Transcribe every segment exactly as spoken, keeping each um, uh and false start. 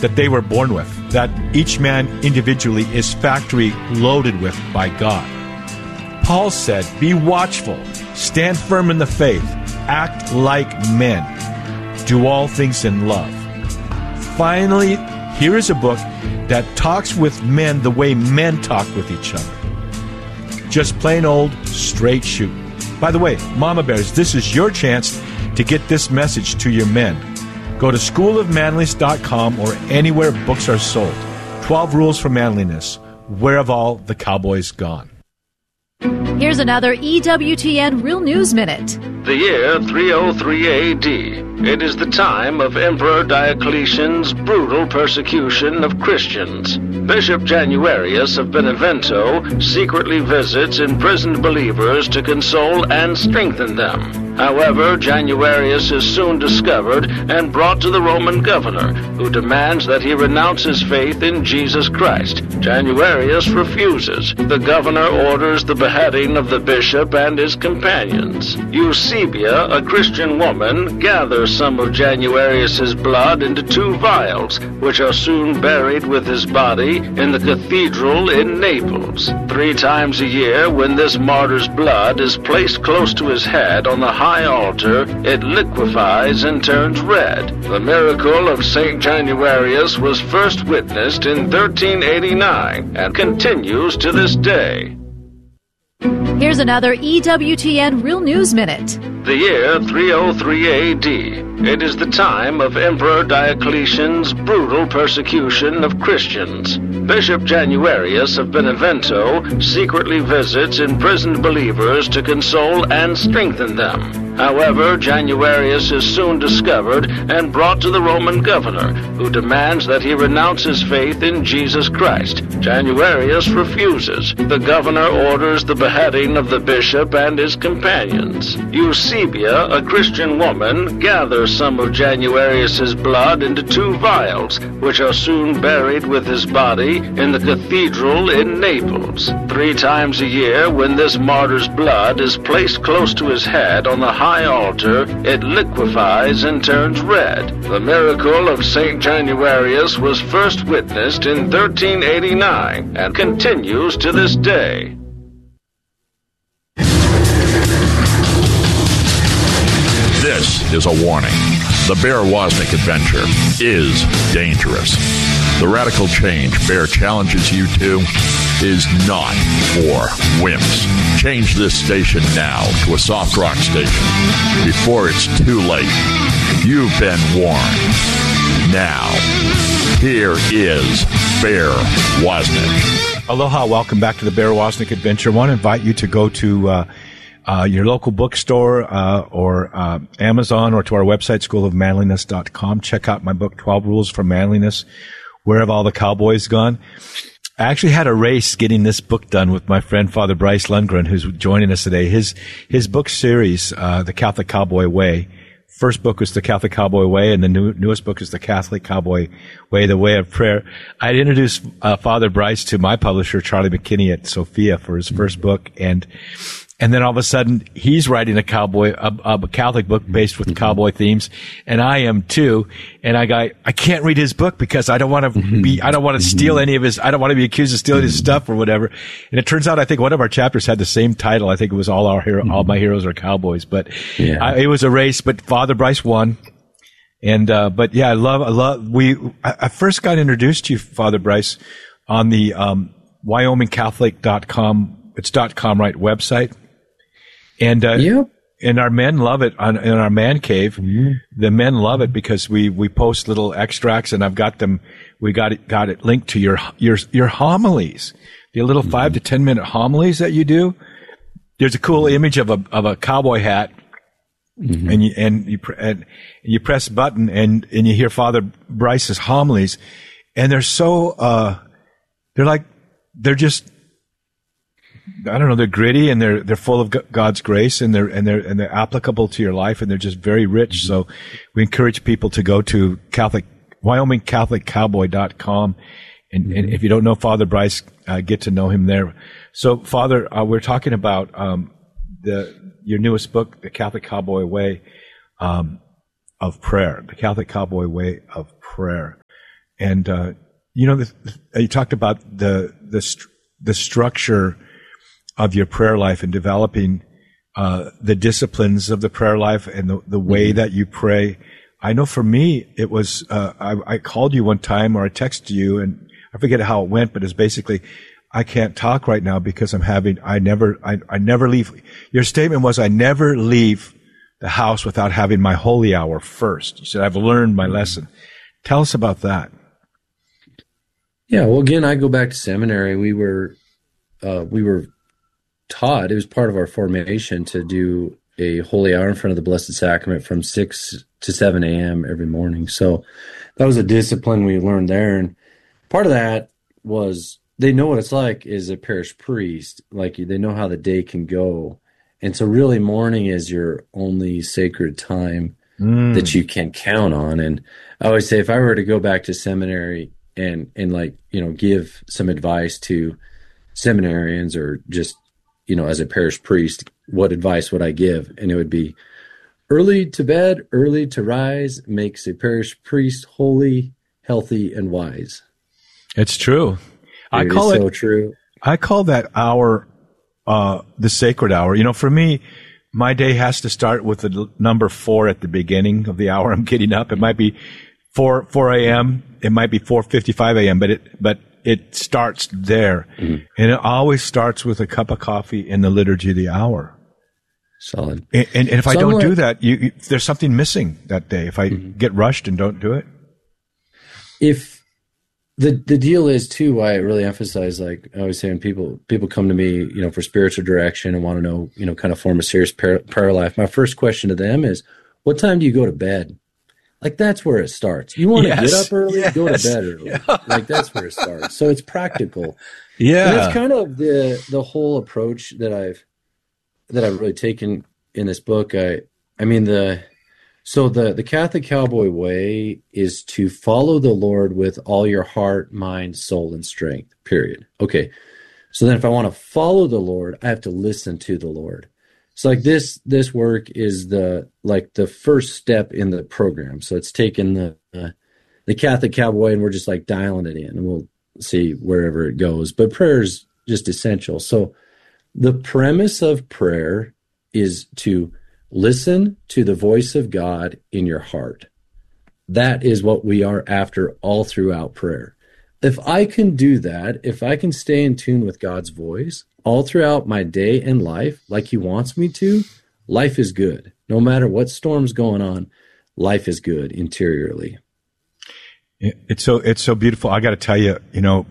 that they were born with, that each man individually is factory loaded with by God. Paul said, be watchful, stand firm in the faith, act like men, do all things in love. Finally, here is a book that talks with men the way men talk with each other. Just plain old straight shoot. By the way, Mama Bears, this is your chance to get this message to your men. Go to school of manliness dot com or anywhere books are sold. twelve Rules for Manliness. Where have all the cowboys gone? Here's another E W T N Real News Minute. The year three oh three A D. It is the time of Emperor Diocletian's brutal persecution of Christians. Bishop Januarius of Benevento secretly visits imprisoned believers to console and strengthen them. However, Januarius is soon discovered and brought to the Roman governor, who demands that he renounce his faith in Jesus Christ. Januarius refuses. The governor orders the beheading of the bishop and his companions. Eusebia, a Christian woman, gathers some of Januarius's blood into two vials, which are soon buried with his body in the cathedral in Naples. Three times a year, when this martyr's blood is placed close to his head on the high altar, it liquefies and turns red. The miracle of Saint Januarius was first witnessed in thirteen eighty-nine and continues to this day. Here's another E W T N Real News Minute. The year three oh three A D. It is the time of Emperor Diocletian's brutal persecution of Christians. Bishop Januarius of Benevento secretly visits imprisoned believers to console and strengthen them. However, Januarius is soon discovered and brought to the Roman governor, who demands that he renounce his faith in Jesus Christ. Januarius refuses. The governor orders the beheading of the bishop and his companions. Eusebia, a Christian woman, gathers some of Januarius's blood into two vials, which are soon buried with his body in the cathedral in Naples. Three times a year, when this martyr's blood is placed close to his head on the high altar, it liquefies and turns red. The miracle of Saint Januarius was first witnessed in thirteen eighty-nine and continues to this day. This is a warning. The Bear Wozniak adventure is dangerous. The radical change Bear challenges you to is not for wimps. Change this station now to a soft rock station before it's too late. You've been warned. Now, here is Bear Wozniak. Aloha, welcome back to the Bear Wozniak adventure. I want to invite you to go to uh, uh, your local bookstore uh, or uh, Amazon or to our website, school of manliness dot com. Check out my book, twelve Rules for Manliness. Where have all the cowboys gone? I actually had a race getting this book done with my friend Father Bryce Lundgren, who's joining us today. His his book series, uh, The Catholic Cowboy Way. First book was The Catholic Cowboy Way, and the new, newest book is The Catholic Cowboy Way, The Way of Prayer. I introduced uh, Father Bryce to my publisher, Charlie McKinney at Sophia, for his first book, and and then all of a sudden he's writing a cowboy, a, a Catholic book based with cowboy themes, and I am too. And I got, I can't read his book because I don't want to be, I don't want to steal any of his, I don't want to be accused of stealing his stuff or whatever. And it turns out, I think one of our chapters had the same title. I think it was All Our Hero, All My Heroes Are Cowboys, but yeah. I, it was a race. But Father Bryce won. And uh but yeah, I love, I love. We, I, I first got introduced to you, Father Bryce, on the um Wyoming Catholic dot com. It's dot com, right? Website. And, uh, yep. and our men love it on, in our man cave. Mm-hmm. The men love it because we, we post little extracts, and I've got them, we got it, got it linked to your, your, your homilies, the little mm-hmm. five to ten minute homilies that you do. There's a cool image of a, of a cowboy hat. Mm-hmm. And you, and you, and you press a button and, and you hear Father Bryce's homilies, and they're so, uh, they're like, they're just, I don't know, they're gritty, and they're, they're full of God's grace, and they're, and they're, and they're applicable to your life, and they're just very rich. Mm-hmm. So we encourage people to go to Catholic, Wyoming Catholic Cowboy dot com. And, mm-hmm. and if you don't know Father Bryce, uh, get to know him there. So Father, uh, we're talking about, um, the, your newest book, The Catholic Cowboy Way, um, of Prayer, The Catholic Cowboy Way of Prayer. And, uh, you know, the, you talked about the, the, st- the structure of your prayer life and developing, uh, the disciplines of the prayer life and the, the way mm-hmm. that you pray. I know for me, it was, uh, I, I called you one time or I texted you and I forget how it went, but it's basically, I can't talk right now because I'm having, I never, I, I never leave. Your statement was, I never leave the house without having my holy hour first. You said, I've learned my lesson. Tell us about that. Yeah. Well, again, I go back to seminary. We were, uh, we were taught, it was part of our formation to do a holy hour in front of the Blessed Sacrament from six to seven a.m. every morning. So that was a discipline we learned there. And part of that was, they know what it's like as a parish priest. Like, they know how the day can go. And so really morning is your only sacred time mm. that you can count on. And I always say, if I were to go back to seminary and, and like, you know, give some advice to seminarians or just, you know, as a parish priest, what advice would I give? And it would be early to bed, early to rise makes a parish priest holy, healthy, and wise. It's true. I call it so true. I call that hour uh, the sacred hour. You know, for me, my day has to start with the number four at the beginning of the hour I'm getting up. It might be four four a.m. It might be four fifty-five a.m. But it but it starts there, mm-hmm. and it always starts with a cup of coffee in the liturgy of the hour. Solid. And, and, and if so I don't like, do that, you, you, there's something missing that day. If I mm-hmm. get rushed and don't do it, if The the deal is too, why I really emphasize, like I always say, when people people come to me, you know, for spiritual direction and want to know, you know, kind of form a serious prayer, prayer life. My first question to them is, what time do you go to bed? Like, that's where it starts. You want yes. to get up early, yes. go to bed early. Yeah. Like, that's where it starts. So it's practical. Yeah, and that's kind of the the whole approach that I've that I've really taken in this book. I I mean the. So the, the Catholic Cowboy way is to follow the Lord with all your heart, mind, soul, and strength, period. Okay. So then if I want to follow the Lord, I have to listen to the Lord. So like this, this work is the, like the first step in the program. So it's taken the, uh, the Catholic Cowboy and we're just like dialing it in and we'll see wherever it goes. But prayer is just essential. So the premise of prayer is to listen to the voice of God in your heart. That is what we are after all throughout prayer. If I can do that, if I can stay in tune with God's voice all throughout my day and life, like he wants me to, life is good. No matter what storm's going on, life is good interiorly. It's so, it's so beautiful. I got to tell you, you know,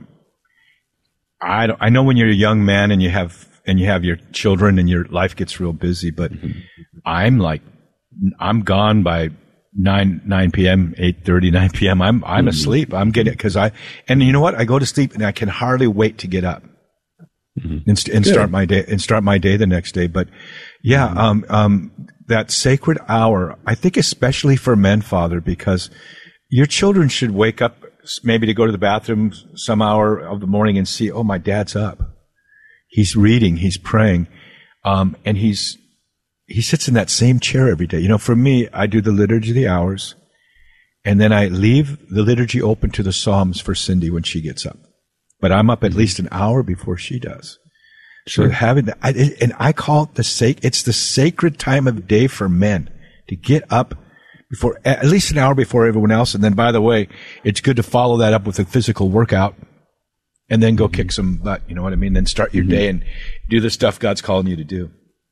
I don't, I know when you're a young man and you have and you have your children and your life gets real busy, but mm-hmm. I'm like, I'm gone by nine, nine p.m., eight thirty, nine p.m. I'm, I'm mm-hmm. asleep. I'm getting, cause I, and you know what? I go to sleep and I can hardly wait to get up mm-hmm. and, and start my day and start my day the next day. But yeah, mm-hmm. um, um, that sacred hour, I think especially for men, Father, because your children should wake up maybe to go to the bathroom some hour of the morning and see, oh, my dad's up. He's reading, he's praying, um, and he's, he sits in that same chair every day. You know, for me, I do the liturgy of the hours, and then I leave the liturgy open to the Psalms for Cindy when she gets up. But I'm up at least an hour before she does. Sure. So having that, I, and I call it the sac, it's the sacred time of day for men to get up before, at least an hour before everyone else. And then, by the way, it's good to follow that up with a physical workout. And then go mm-hmm. kick some butt, you know what I mean? Then start your mm-hmm. day and do the stuff God's calling you to do.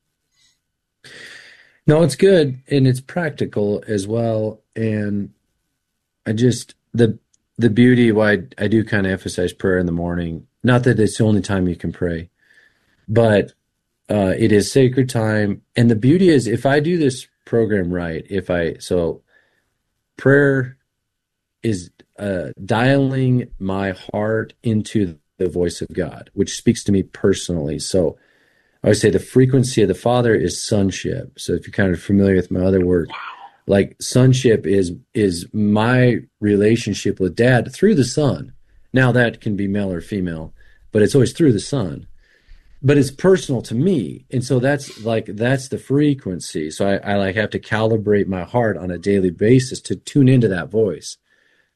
No, it's good, and it's practical as well. And I just, the the beauty why I, I do kind of emphasize prayer in the morning, not that it's the only time you can pray, but uh, it is sacred time. And the beauty is, if I do this program right, if I, so prayer is Uh, dialing my heart into the voice of God, which speaks to me personally. So I would say the frequency of the Father is sonship. So if you're kind of familiar with my other work, wow. like sonship is is my relationship with Dad through the Son. Now that can be male or female, but it's always through the Son. But it's personal to me, and so that's like that's the frequency. So I, I like have to calibrate my heart on a daily basis to tune into that voice.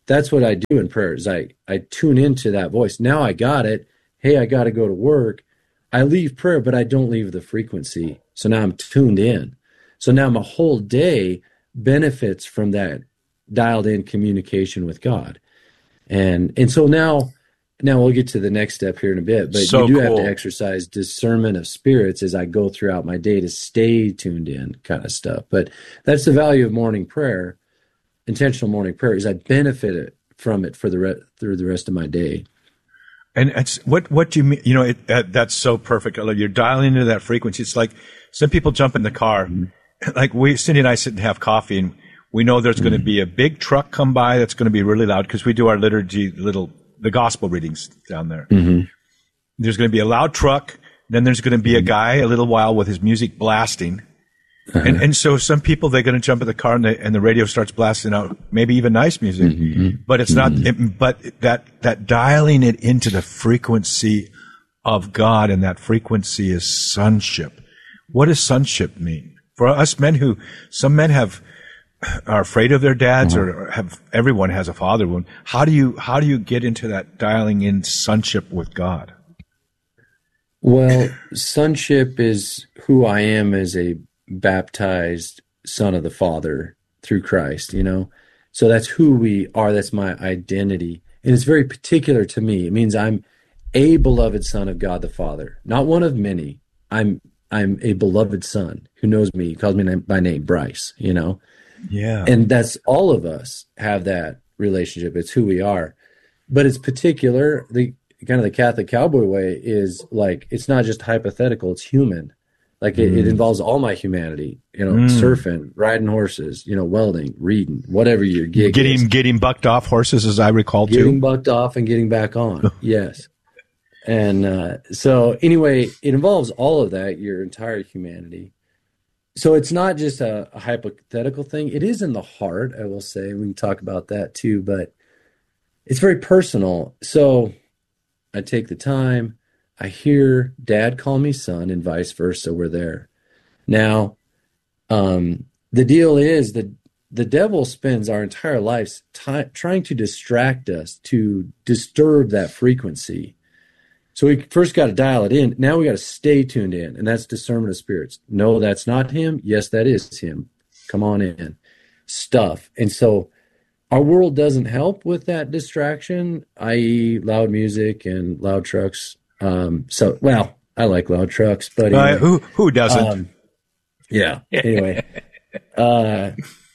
that's what I do in prayer is I, I tune into that voice. Now I got it. Hey, I got to go to work. I leave prayer, but I don't leave the frequency. So now I'm tuned in. So now my whole day benefits from that dialed in communication with God. And and so now, now we'll get to the next step here in a bit, but so you do cool. have to exercise discernment of spirits as I go throughout my day to stay tuned in kind of stuff. But that's the value of morning prayer, intentional morning prayer, is I benefit it from it for the re- through the rest of my day. And it's what what do you mean? You know, it, that, that's so perfect. You're dialing into that frequency. It's like some people jump in the car, mm-hmm. like we, Cindy and I sit and have coffee, and we know there's mm-hmm. going to be a big truck come by that's going to be really loud because we do our liturgy, little the gospel readings down there. Mm-hmm. There's going to be a loud truck. Then there's going to be a guy a little while with his music blasting. Uh-huh. And and so some people, they're going to jump in the car and, they, and the radio starts blasting out maybe even nice music, mm-hmm. but it's not, mm-hmm. it, but that, that dialing it into the frequency of God, and that frequency is sonship. What does sonship mean? For us men who, some men have, are afraid of their dads, uh-huh. or have, everyone has a father wound. How do you, how do you get into that dialing in sonship with God? Well, sonship is who I am as a baptized son of the Father through Christ, you know? So that's who we are. That's my identity. And it's very particular to me. It means I'm a beloved son of God the Father, not one of many. I'm I'm a beloved son who knows me. He calls me by name, Bryce, you know? Yeah. And that's all of us have that relationship. It's who we are. But it's particular. The kind of the Catholic cowboy way is like, it's not just hypothetical, it's human. Like it, mm. it involves all my humanity, you know, mm. surfing, riding horses, you know, welding, reading, whatever your gig getting, is. Getting bucked off horses, as I recall, getting too. Getting bucked off and getting back on, yes. And uh, so anyway, it involves all of that, your entire humanity. So it's not just a, a hypothetical thing. It is in the heart, I will say. We can talk about that too, but it's very personal. So I take the time. I hear Dad call me son, and vice versa. We're there. Now, um, the deal is that the devil spends our entire lives t- trying to distract us, to disturb that frequency. So we first got to dial it in. Now we got to stay tuned in, and that's discernment of spirits. No, that's not him. Yes, that is him. Come on in. Stuff. And so our world doesn't help with that distraction, that is loud music and loud trucks. Um, so, well, I like loud trucks, but anyway, uh, who who doesn't? Um, yeah. Anyway, uh,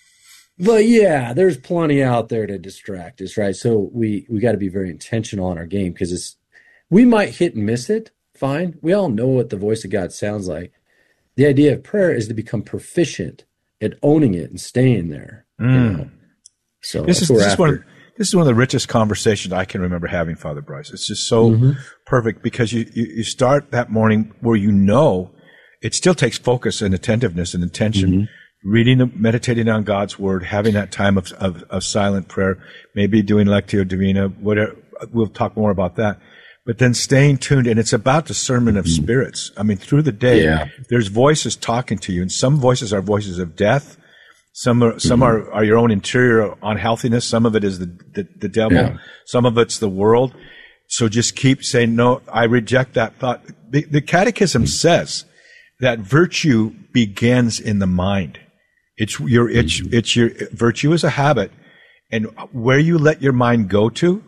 but yeah, there's plenty out there to distract us, right? So we we got to be very intentional on our game, because it's we might hit and miss it. Fine, we all know what the voice of God sounds like. The idea of prayer is to become proficient at owning it and staying there. Mm. You know? So this is this is one. Of, This is one of the richest conversations I can remember having, Father Bryce. It's just so mm-hmm. perfect, because you, you, you start that morning where you know it still takes focus and attentiveness and intention, mm-hmm. reading, meditating on God's word, having that time of, of, of silent prayer, maybe doing Lectio Divina, whatever. We'll talk more about that. But then staying tuned, and it's about discernment of mm-hmm. spirits. I mean, through the day, yeah. there's voices talking to you, and some voices are voices of death. Some are, some mm-hmm. are, are your own interior unhealthiness. Some of it is the, the, the devil. Yeah. Some of it's the world. So just keep saying, no, I reject that thought. The, the Catechism mm-hmm. says that virtue begins in the mind. It's your, it's, mm-hmm. it's your, virtue is a habit. And where you let your mind go to,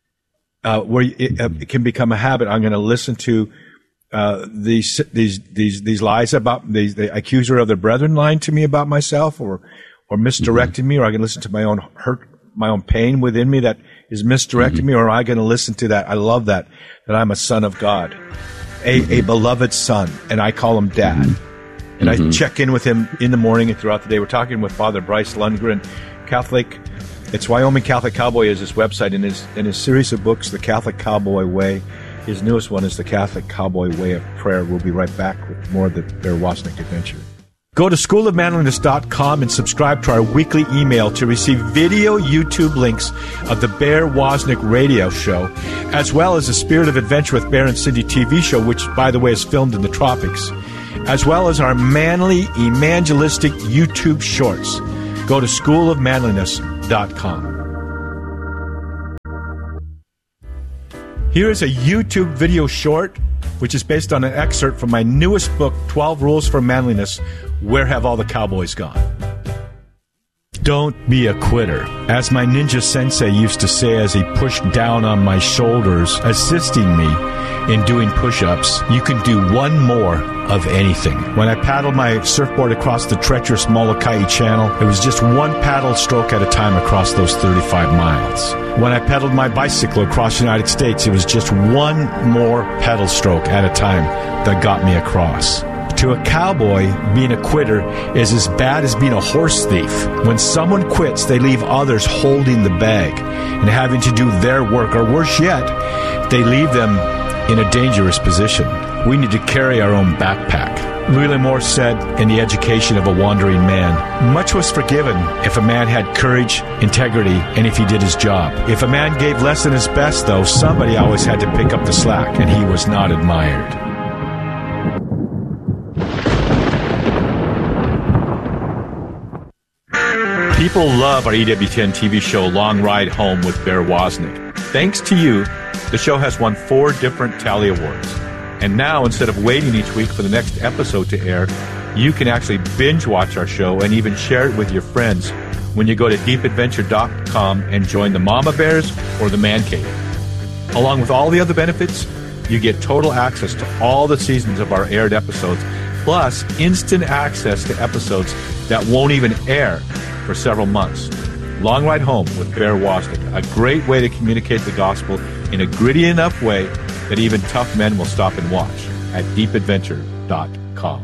uh, where it, uh, it can become a habit. I'm going to listen to, uh, these, these, these, these lies about these, the accuser of the brethren lying to me about myself, or, or misdirecting mm-hmm. me, or I can listen to my own hurt, my own pain within me that is misdirecting mm-hmm. me, or am I going to listen to that? I love that, that I'm a son of God, a, mm-hmm. a beloved son, and I call him Dad. Mm-hmm. And mm-hmm. I check in with him in the morning and throughout the day. We're talking with Father Bryce Lundgren, Catholic. It's Wyoming Catholic Cowboy is his website, and his, in his series of books, The Catholic Cowboy Way. His newest one is The Catholic Cowboy Way of Prayer. We'll be right back with more of the Bear Wozniak Adventure. Go to school of manliness dot com and subscribe to our weekly email to receive video YouTube links of the Bear Wozniak radio show, as well as the Spirit of Adventure with Bear and Cindy T V show, which, by the way, is filmed in the tropics, as well as our manly evangelistic YouTube shorts. Go to school of manliness dot com. Here is a YouTube video short, which is based on an excerpt from my newest book, twelve Rules for Manliness, Where Have All the Cowboys Gone? Don't be a quitter. As my ninja sensei used to say as he pushed down on my shoulders, assisting me in doing push-ups, you can do one more of anything. When I paddled my surfboard across the treacherous Molokai Channel, it was just one paddle stroke at a time across those thirty-five miles. When I pedaled my bicycle across the United States, it was just one more pedal stroke at a time that got me across. To a cowboy, being a quitter is as bad as being a horse thief. When someone quits, they leave others holding the bag and having to do their work, or worse yet, they leave them in a dangerous position. We need to carry our own backpack. Louis L'Amour said in The Education of a Wandering Man, much was forgiven if a man had courage, integrity, and if he did his job. If a man gave less than his best, though, somebody always had to pick up the slack, and he was not admired. People love our E W T N T V show, Long Ride Home with Bear Wozniak. Thanks to you, the show has won four different Tally Awards. And now, instead of waiting each week for the next episode to air, you can actually binge watch our show and even share it with your friends when you go to deep adventure dot com and join the Mama Bears or the Man Cave. Along with all the other benefits, you get total access to all the seasons of our aired episodes, plus instant access to episodes that won't even air for several months. Long Ride Home with Bear Wozniak, a great way to communicate the gospel in a gritty enough way that even tough men will stop and watch at deep adventure dot com.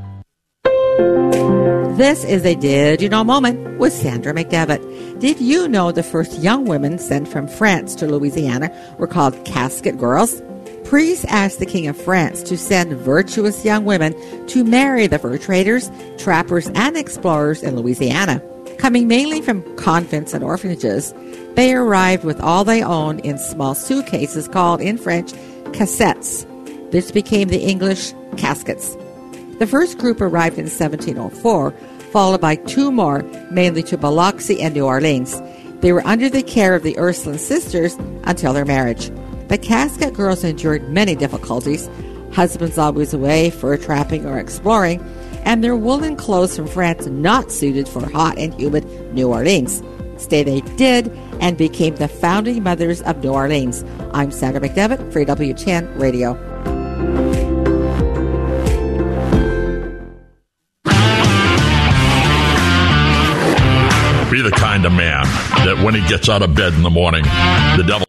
This is a Did You Know moment with Sandra McDevitt. Did you know the first young women sent from France to Louisiana were called casket girls? Priests asked the King of France to send virtuous young women to marry the fur traders, trappers, and explorers in Louisiana. Coming mainly from convents and orphanages, they arrived with all they owned in small suitcases called, in French, cassettes. This became the English caskets. The first group arrived in seventeen oh four, followed by two more, mainly to Biloxi and New Orleans. They were under the care of the Ursuline sisters until their marriage. The casket girls endured many difficulties, husbands always away, fur trapping or exploring, and their woolen clothes from France not suited for hot and humid New Orleans. Stay they did and became the founding mothers of New Orleans. I'm Sandra McDevitt for E W T N Radio. Be the kind of man that when he gets out of bed in the morning, the devil...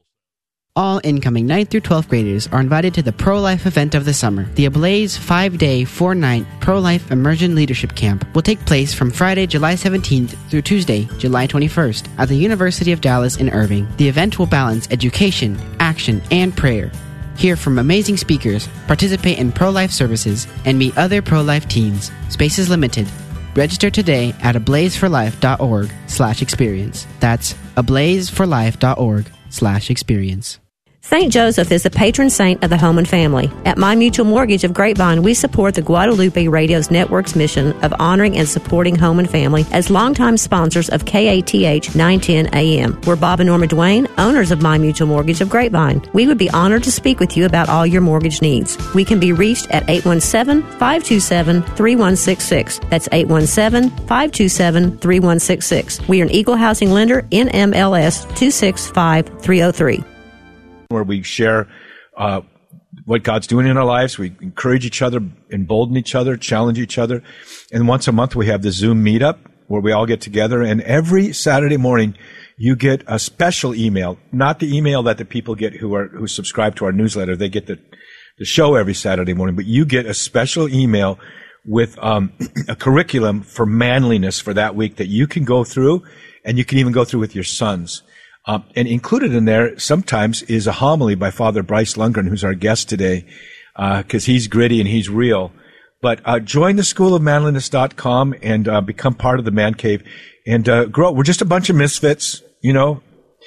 All incoming ninth through twelfth graders are invited to the Pro-Life event of the summer. The Ablaze five-day, four-night Pro-Life Immersion Leadership Camp will take place from Friday, July seventeenth through Tuesday, July twenty-first at the University of Dallas in Irving. The event will balance education, action, and prayer. Hear from amazing speakers, participate in pro-life services, and meet other pro-life teens. Space is limited. Register today at ablazeforlife.org slash experience. That's ablazeforlife.org slash experience. Saint Joseph is the patron saint of the home and family. At My Mutual Mortgage of Grapevine, we support the Guadalupe Radio's network's mission of honoring and supporting home and family as longtime sponsors of K A T H nine ten A M. We're Bob and Norma Duane, owners of My Mutual Mortgage of Grapevine. We would be honored to speak with you about all your mortgage needs. We can be reached at eight one seven, five two seven, three one six six. That's eight one seven, five two seven, three one six six. We are an equal housing lender, N M L S two six five three oh three. Where we share uh, what God's doing in our lives. We encourage each other, embolden each other, challenge each other. And once a month we have the Zoom meetup where we all get together. And every Saturday morning you get a special email, not the email that the people get who are who subscribe to our newsletter. They get the, the show every Saturday morning, but you get a special email with um, a curriculum for manliness for that week that you can go through, and you can even go through with your sons. Um, and included in there sometimes is a homily by Father Bryce Lundgren, who's our guest today, because uh, he's gritty and he's real. But uh, join the school of manliness dot com and uh, become part of the Man Cave and uh, grow. We're just a bunch of misfits, you know.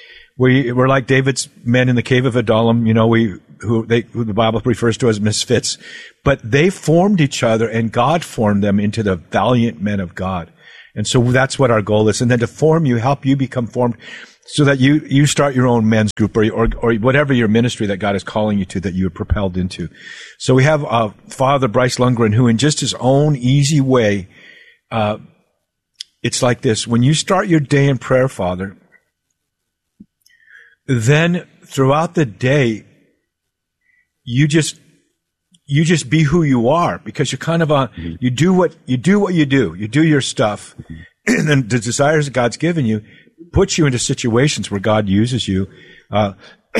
We, we're like David's men in the cave of Adullam, you know, we who, they, who the Bible refers to as misfits. But they formed each other, and God formed them into the valiant men of God. And so that's what our goal is. And then to form you, help you become formed so that you, you start your own men's group or, or, or whatever your ministry that God is calling you to that you are propelled into. So we have, uh, Father Bryce Lundgren, who in just his own easy way, uh, it's like this. When you start your day in prayer, Father, then throughout the day, you just, you just be who you are because you're kind of on, mm-hmm. you do what, you do what you do. You do your stuff. Mm-hmm. And then the desires that God's given you puts you into situations where God uses you, uh,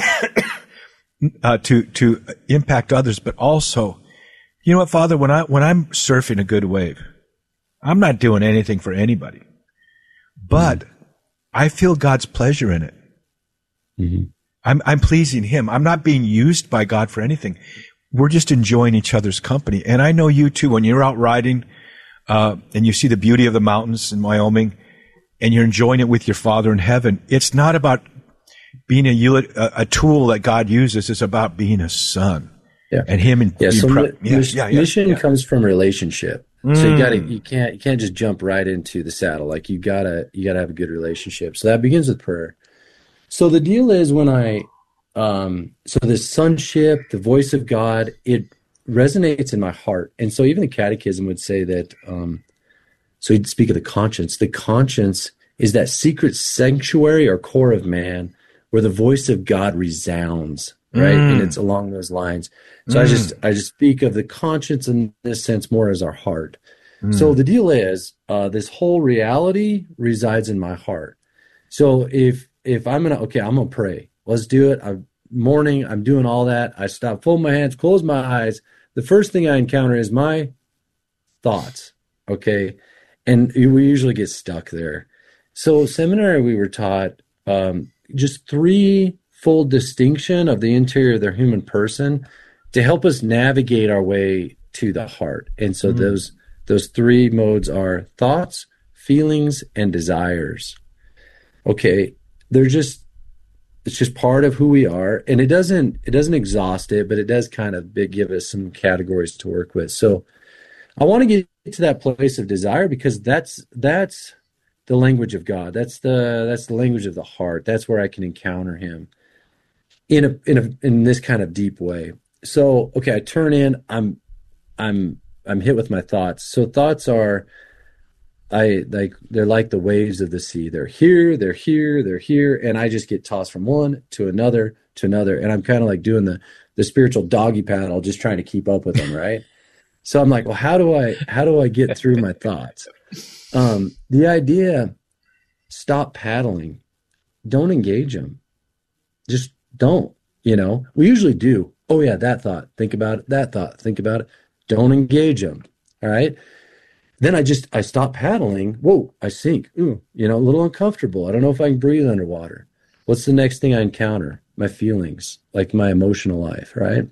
uh, to, to impact others. But also, you know what, Father, when I, when I'm surfing a good wave, I'm not doing anything for anybody, but mm-hmm. I feel God's pleasure in it. Mm-hmm. I'm, I'm pleasing him. I'm not being used by God for anything. We're just enjoying each other's company. And I know you too, when you're out riding, uh, and you see the beauty of the mountains in Wyoming and you're enjoying it with your Father in heaven, it's not about being a, a tool that God uses. It's about being a son. Yeah. And him and yeah, so pre- mi- yeah, yeah, yeah, mission yeah. comes from relationship. Mm. So you gotta, you can't, you can't just jump right into the saddle. Like you gotta, you gotta have a good relationship. So that begins with prayer. So the deal is when I, um, so the sonship, the voice of God, it resonates in my heart. And so even the catechism would say that, um, so he'd speak of the conscience. The conscience is that secret sanctuary or core of man where the voice of God resounds, right? Mm. And it's along those lines. So mm. I just, I just speak of the conscience in this sense more as our heart. Mm. So the deal is, uh, this whole reality resides in my heart. So if, if I'm going to, okay, I'm going to pray. Let's do it. I'm morning. I'm doing all that. I stop, fold my hands, close my eyes. The first thing I encounter is my thoughts. Okay. And we usually get stuck there. So seminary, we were taught um, just threefold distinction of the interior of the human person to help us navigate our way to the heart. And so mm-hmm. those, those three modes are thoughts, feelings, and desires. Okay. They're just, it's just part of who we are. And it doesn't, it doesn't exhaust it, but it does kind of big, give us some categories to work with. So I want to get to that place of desire because that's, that's the language of God. That's the, that's the language of the heart. That's where I can encounter him in a, in a, in this kind of deep way. So, okay, I turn in, I'm, I'm, I'm hit with my thoughts. So thoughts are, I like, they're like the waves of the sea. They're here, they're here, they're here. And I just get tossed from one to another to another. And I'm kind of like doing the, the spiritual doggy paddle, just trying to keep up with them. Right. So I'm like, well, how do I, how do I get through my thoughts? Um, the idea, stop paddling, don't engage them. Just don't, you know, we usually do. Oh yeah, that thought, think about it. That thought, think about it. Don't engage them. All right. Then I just, I stop paddling. Whoa, I sink. Ooh, you know, a little uncomfortable. I don't know if I can breathe underwater. What's the next thing I encounter? My feelings, like my emotional life, right?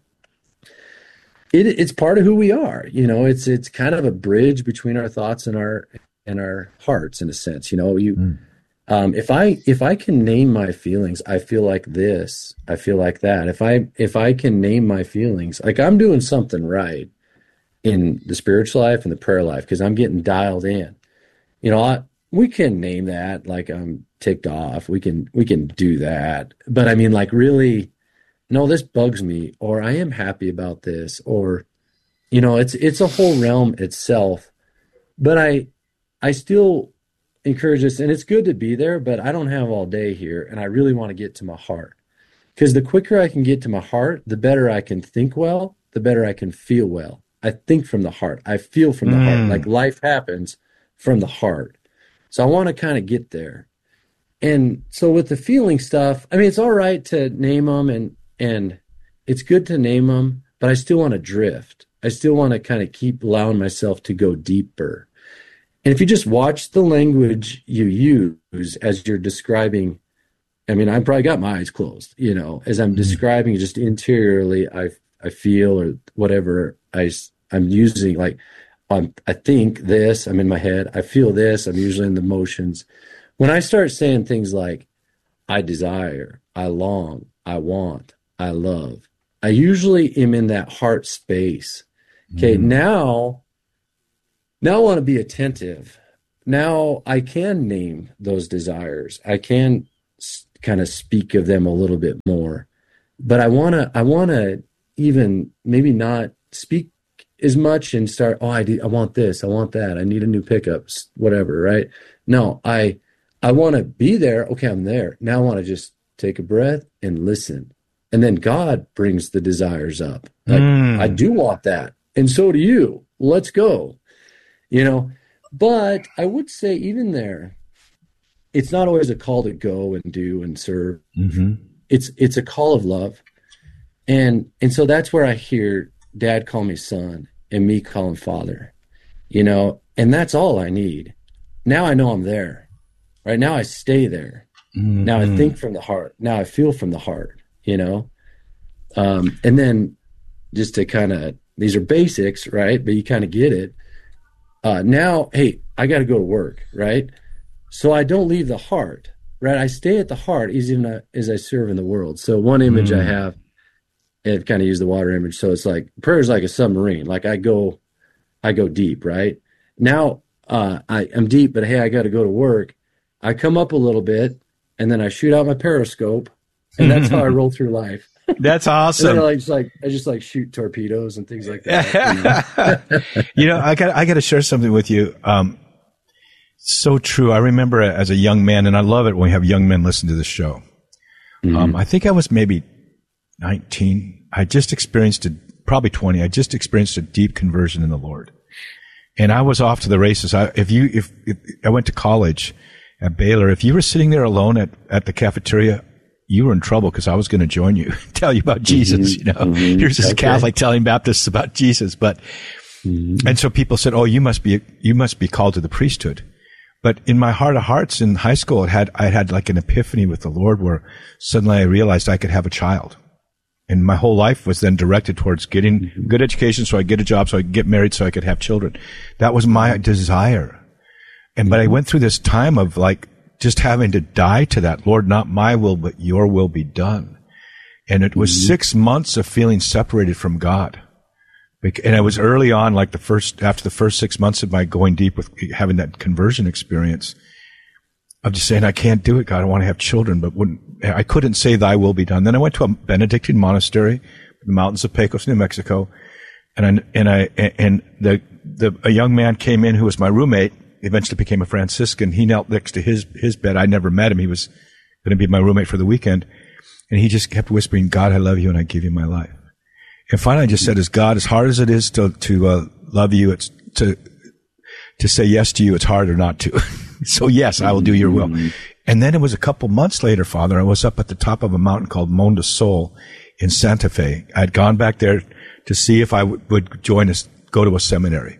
It, it's part of who we are. You know, it's, it's kind of a bridge between our thoughts and our, and our hearts in a sense. You know, you, mm. um, if I, if I can name my feelings, I feel like this, I feel like that. If I, if I can name my feelings, like I'm doing something right in the spiritual life and the prayer life, because I'm getting dialed in. You know, I, we can name that like I'm ticked off. We can we can do that. But I mean, like really, no, this bugs me, or I am happy about this, or you know, it's it's a whole realm itself. But I I still encourage this, and it's good to be there, but I don't have all day here, and I really want to get to my heart. Because the quicker I can get to my heart, the better I can think well, the better I can feel well. I think from the heart. I feel from the mm. heart. Like life happens from the heart. So I want to kind of get there. And so with the feeling stuff, I mean, it's all right to name them and, and it's good to name them, but I still want to drift. I still want to kind of keep allowing myself to go deeper. And if you just watch the language you use as you're describing, I mean, I probably got my eyes closed, you know, as I'm mm. describing just interiorly, I I feel or whatever I, I'm using, like, I'm, I think this, I'm in my head, I feel this, I'm usually in the motions. When I start saying things like, I desire, I long, I want, I love, I usually am in that heart space. Okay, mm. now, now I want to be attentive. Now I can name those desires. I can kind of speak of them a little bit more. But I want to, I want to even maybe not speak as much and start, oh, I, do, I want this, I want that, I need a new pickup, whatever, right? No, I I want to be there. Okay, I'm there. Now I want to just take a breath and listen. And then God brings the desires up. Like, mm. I do want that. And so do you. Let's go. You know, but I would say even there, it's not always a call to go and do and serve. Mm-hmm. It's it's a call of love. And and so that's where I hear Dad call me son and me call him father, you know, and that's all I need. Now I know I'm there, right? Now I stay there. Mm-hmm. Now I think from the heart. Now I feel from the heart, you know? Um, and then just to kind of, these are basics, right? But you kind of get it. Uh, now, hey, I got to go to work, right? So I don't leave the heart, right? I stay at the heart even as I serve in the world. So one image mm-hmm. I have, I've kind of used the water image. So it's like prayer is like a submarine. Like I go, I go deep, right? Now uh, I, I'm deep, but hey, I got to go to work. I come up a little bit and then I shoot out my periscope and that's how I roll through life. That's awesome. And then I just like, I just like shoot torpedoes and things like that. You know, you know I got, I got to share something with you. Um, so true. I remember as a young man, and I love it when we have young men listen to this show. Mm-hmm. Um, I think I was maybe nineteen. I just experienced a, probably twenty. I just experienced a deep conversion in the Lord. And I was off to the races. I, if you, if, if I went to college at Baylor, if you were sitting there alone at, at the cafeteria, you were in trouble because I was going to join you, tell you about Jesus. Mm-hmm. You know, mm-hmm. here's this okay. Catholic telling Baptists about Jesus. But, mm-hmm. and so people said, oh, you must be, you must be called to the priesthood. But in my heart of hearts in high school, it had, I had like an epiphany with the Lord where suddenly I realized I could have a child. And my whole life was then directed towards getting mm-hmm. good education so I could get a job, so I could get married, so I could have children. That was my desire. And, but I went through this time of like just having to die to that. Lord, not my will, but your will be done. And it was mm-hmm. six months of feeling separated from God. And it was early on, like the first, after the first six months of my going deep with having that conversion experience, of just saying, I can't do it, God. I want to have children, but wouldn't, I couldn't say thy will be done. Then I went to a Benedictine monastery in the mountains of Pecos, New Mexico. And I, and I, and the, the, a young man came in who was my roommate, eventually became a Franciscan. He knelt next to his, his bed. I never met him. He was going to be my roommate for the weekend. And he just kept whispering, God, I love you and I give you my life. And finally I just said, as God, as hard as it is to, to, uh, love you, it's to, to say yes to you, it's harder not to. So yes, I will do your will. Mm-hmm. And then it was a couple months later, Father, I was up at the top of a mountain called Monte Sol in Santa Fe. I'd gone back there to see if I w- would join us, go to a seminary,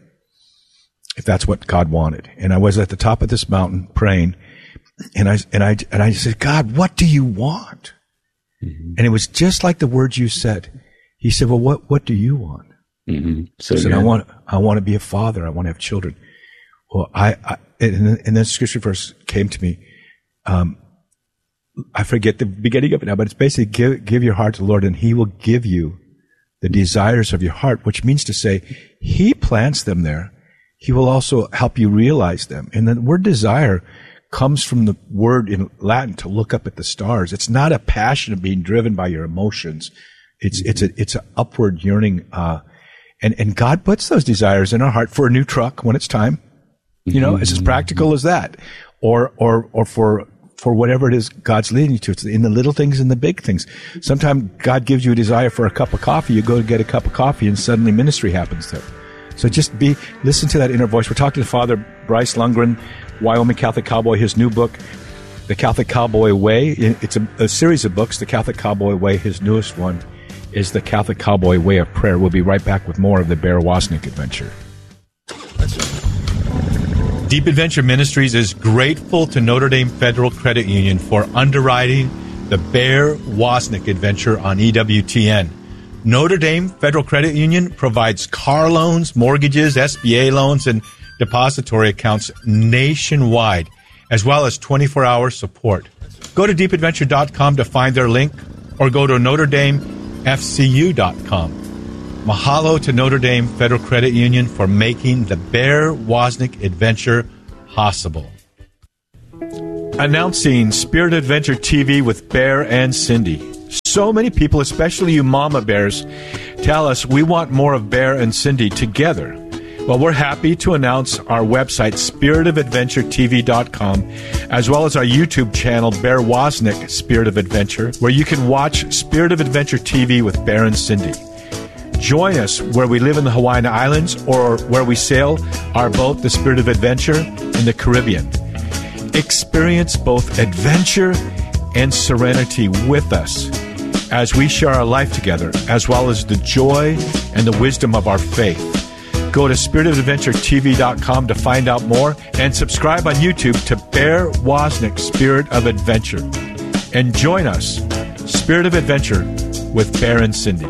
if that's what God wanted. And I was at the top of this mountain praying, and I, and I, and I said, God, what do you want? Mm-hmm. And it was just like the words you said. He said, well, what, what do you want? Mm-hmm. So I said, I want, I want to be a father. I want to have children. Well, I, I and, and then scripture verse came to me. Um, I forget the beginning of it now, but it's basically give, give your heart to the Lord and he will give you the desires of your heart, which means to say he plants them there. He will also help you realize them. And the word desire comes from the word in Latin to look up at the stars. It's not a passion of being driven by your emotions. It's, it's a, it's an upward yearning, uh, and, and God puts those desires in our heart for a new truck when it's time. You know, mm-hmm. it's as practical as that. Or, or, or for, for whatever it is God's leading you to. It's in the little things and the big things. Sometimes God gives you a desire for a cup of coffee. You go to get a cup of coffee and suddenly ministry happens there. So just be, listen to that inner voice. We're talking to Father Bryce Lundgren, Wyoming Catholic Cowboy, his new book, The Catholic Cowboy Way. It's a, a series of books, The Catholic Cowboy Way. His newest one is The Catholic Cowboy Way of Prayer. We'll be right back with more of the Bear Wozniak Adventure. Deep Adventure Ministries is grateful to Notre Dame Federal Credit Union for underwriting the Bear Wozniak Adventure on E W T N. Notre Dame Federal Credit Union provides car loans, mortgages, S B A loans, and depository accounts nationwide, as well as twenty-four hour support. Go to deep adventure dot com to find their link, or go to notre dame f c u dot com. Mahalo to Notre Dame Federal Credit Union for making the Bear Wozniak Adventure possible. announcing Spirit Adventure T V with Bear and Cindy. So many people, especially you mama bears, tell us we want more of Bear and Cindy together. Well, we're happy to announce our website, spirit of adventure t v dot com, as well as our YouTube channel, Bear Wozniak Spirit of Adventure, where you can watch Spirit of Adventure T V with Bear and Cindy. Join us where we live in the Hawaiian Islands or where we sail our boat, the Spirit of Adventure, in the Caribbean. Experience both adventure and serenity with us as we share our life together, as well as the joy and the wisdom of our faith. Go to spirit of adventure t v dot com to find out more and subscribe on YouTube to Bear Wozniak Spirit of Adventure. And join us, Spirit of Adventure, with Bear and Cindy.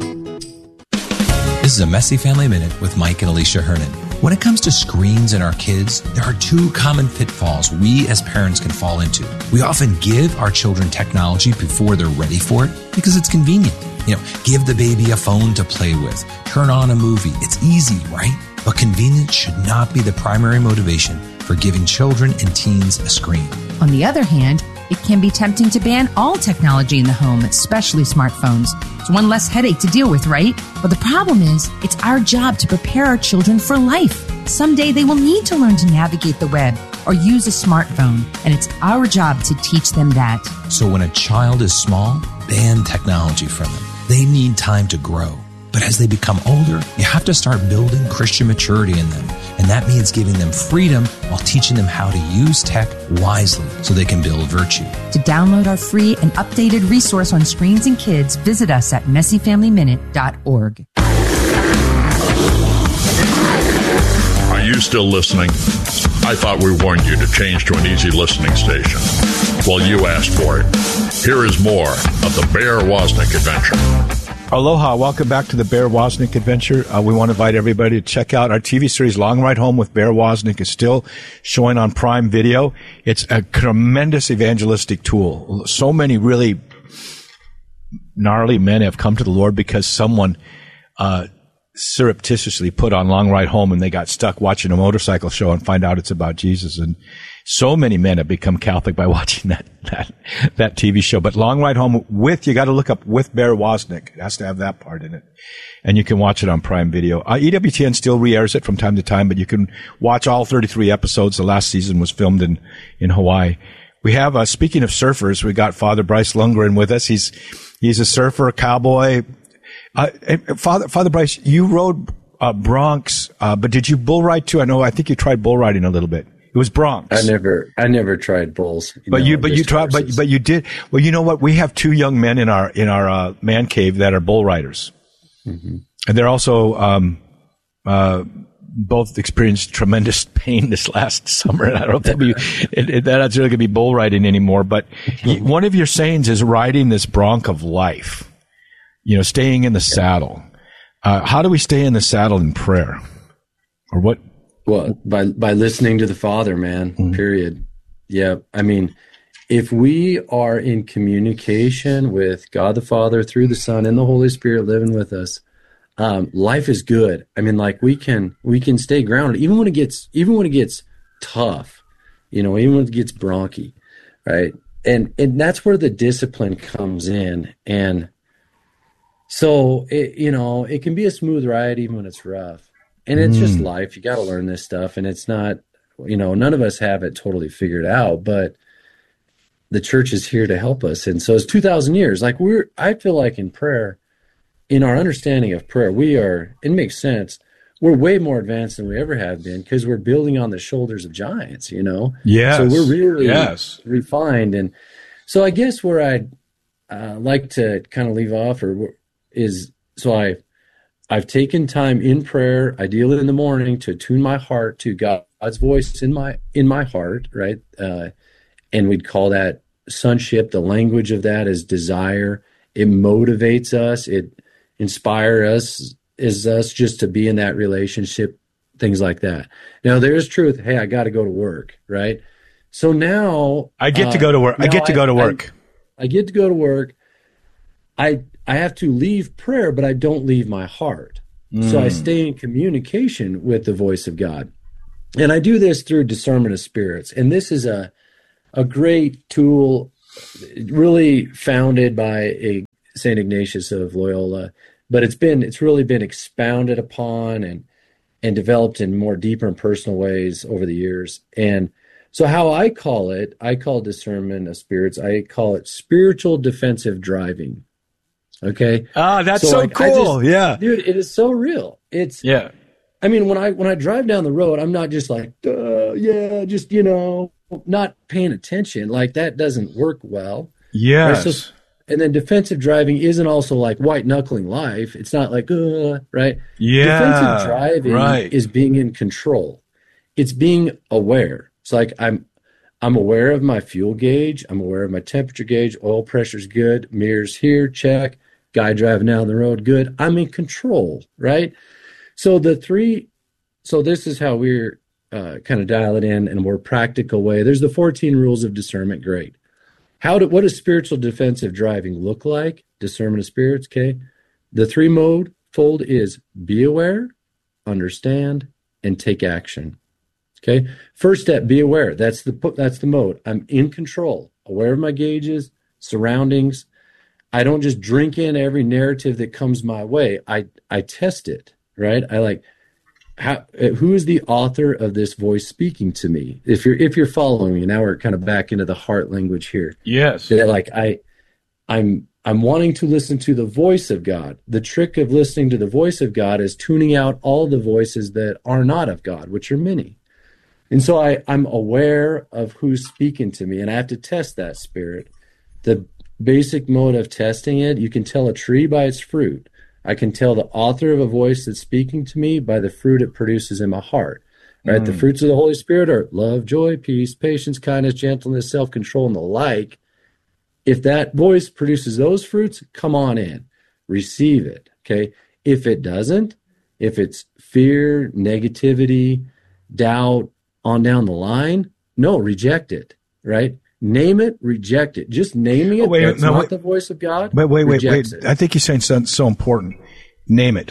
This is a Messy Family Minute with Mike and Alicia Hernan. When it comes to screens and our kids, there are two common pitfalls we as parents can fall into. We often give our children technology before they're ready for it because it's convenient. You know, give the baby a phone to play with, turn on a movie. It's easy, right? But convenience should not be the primary motivation for giving children and teens a screen. On the other hand, it can be tempting to ban all technology in the home, especially smartphones. It's one less headache to deal with, right? But the problem is, it's our job to prepare our children for life. Someday they will need to learn to navigate the web or use a smartphone, and it's our job to teach them that. So when a child is small, ban technology from them. They need time to grow. But as they become older, you have to start building Christian maturity in them. And that means giving them freedom while teaching them how to use tech wisely so they can build virtue. To download our free and updated resource on screens and kids, visit us at messy family minute dot org. Are you still listening? I thought we warned you to change to an easy listening station. Well, you asked for it. Here is more of the Bear Wozniak Adventure. Aloha, welcome back to the Bear Wozniak Adventure. Uh, we want to invite everybody to check out our T V series, Long Ride Home with Bear Wozniak. Is still showing on Prime Video. It's a tremendous evangelistic tool. So many really gnarly men have come to the Lord because someone uh surreptitiously put on Long Ride Home and they got stuck watching a motorcycle show and find out it's about Jesus. And so many men have become Catholic by watching that that that T V show. But Long Ride Home with, you got to look up with Bear Wozniak. It has to have that part in it. And you can watch it on Prime Video. Uh, E W T N still re-airs it from time to time, but you can watch all thirty-three episodes. The last season was filmed in, in Hawaii. We have, uh, speaking of surfers, we got Father Bryce Lundgren with us. He's, he's a surfer, a cowboy. Uh, Father, Father Bryce, you rode, uh, Bronx, uh, but did you bull ride too? I know, I think you tried bull riding a little bit. It was Bronx. I never, I never tried bulls. You but know, you, but you tried, but, but you did. Well, you know what? We have two young men in our, in our, uh, man cave that are bull riders. Mm-hmm. And they're also, um, uh, both experienced tremendous pain this last summer. And I don't think we, it, it, that's really going to be bull riding anymore. But one of your sayings is riding this bronc of life, you know, staying in the saddle. Uh, how do we stay in the saddle in prayer? Or what? Well, by, by listening to the Father, man, mm-hmm. period. Yeah. I mean, if we are in communication with God the Father through the Son and the Holy Spirit living with us, um, life is good. I mean, like we can, we can stay grounded even when it gets, even when it gets tough, you know, even when it gets bronky, right? And, and that's where the discipline comes in. And so, it, you know, it can be a smooth ride even when it's rough. And it's mm. just life. You got to learn this stuff. And it's not, you know, none of us have it totally figured out, but the church is here to help us. And so it's two thousand years. Like we're, I feel like in prayer, in our understanding of prayer, we are, it makes sense. We're way more advanced than we ever have been because we're building on the shoulders of giants, you know? Yes. So we're really yes. refined. And so I guess where I'd uh, like to kind of leave off or is, so I, I've taken time in prayer, ideally in the morning, to tune my heart to God's voice in my, in my heart, right? Uh, and we'd call that sonship. The language of that is desire. It motivates us. It inspires us, is us just to be in that relationship, things like that. Now, there's truth. Hey, I got to go to work, right? So now I get uh, to go to work. I get to go to work. I, I get to go to work. I I have to leave prayer, but I don't leave my heart. Mm. So I stay in communication with the voice of God. And I do this through discernment of spirits. And this is a a great tool, really founded by a Saint Ignatius of Loyola, but it's been it's really been expounded upon and and developed in more deeper and personal ways over the years. And so how I call it, I call discernment of spirits, I call it spiritual defensive driving. Okay. Ah, that's so, so like, cool. Just, yeah. Dude, it is so real. It's, yeah. I mean, when I, when I drive down the road, I'm not just like, uh, yeah, just, you know, not paying attention. Like that doesn't work well. Yes. Right? So, and then defensive driving isn't also like white knuckling life. It's not like, uh, right? Yeah. Defensive driving right. is being in control. It's being aware. It's like I'm, I'm aware of my fuel gauge. I'm aware of my temperature gauge. Oil pressure's good. Mirrors here, check. Guy driving down the road, good. I'm in control, right? So the three, so this is how we're uh, kind of dial it in in a more practical way. There's the fourteen rules of discernment. Great. How do, what does spiritual defensive driving look like? Discernment of spirits, okay? The three mode fold is be aware, understand, and take action. Okay? First step, be aware. That's the that's the mode. I'm in control, aware of my gauges, surroundings. I don't just drink in every narrative that comes my way. I I test it, right? I like how who is the author of this voice speaking to me? If you're if you're following me, now we're kind of back into the heart language here. Yes. That like I I'm I'm wanting to listen to the voice of God. The trick of listening to the voice of God is tuning out all the voices that are not of God, which are many. And so I, I'm aware of who's speaking to me, and I have to test that spirit. The basic mode of testing it, you can tell a tree by its fruit. I can tell the author of a voice that's speaking to me by the fruit it produces in my heart. Right? Mm. The fruits of the Holy Spirit are love, joy, peace, patience, kindness, gentleness, self-control, and the like. If that voice produces those fruits, come on in. Receive it. Okay. If it doesn't, if it's fear, negativity, doubt, on down the line, no, reject it. Right? Name it, reject it. Just naming it, oh, wait, that's no, not wait, the voice of God. Wait, wait, wait, wait. It. I think you're saying something so important. Name it.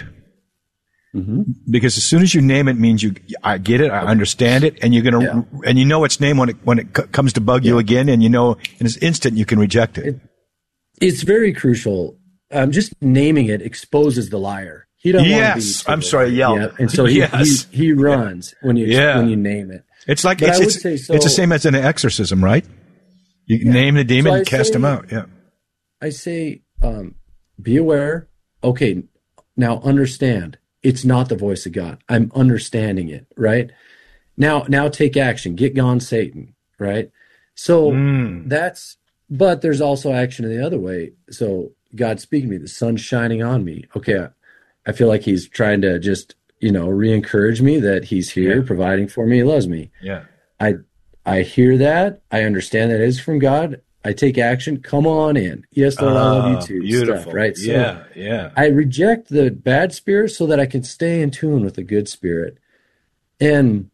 Mm-hmm. Because as soon as you name it, means you, I get it, I understand it, and you're gonna, yeah. and you know its name when it when it c- comes to bug yeah. you again, and you know in an instant you can reject it. it it's very crucial. Um, just naming it exposes the liar. He don't yes, want to be. I'm sorry, yell. Yeah. And so he yes. he, he runs yeah. when you yeah. when you name it. It's like but it's it's, so, it's the same as an exorcism, right? You yeah. name the demon, so and cast say, him out. Yeah. I say, um, be aware. Okay, now understand. It's not the voice of God. I'm understanding it, right? Now, now take action. Get gone, Satan, right? So mm. that's, but there's also action in the other way. So God's speaking to me. The sun's shining on me. Okay, I, I feel like he's trying to just, you know, re-encourage me that he's here, yeah. providing for me. He loves me. Yeah. I I hear that. I understand that it is from God. I take action. Come on in. Yes, Lord, uh, I love you too. Beautiful. Stuff, right? So yeah, yeah. I reject the bad spirit so that I can stay in tune with the good spirit. And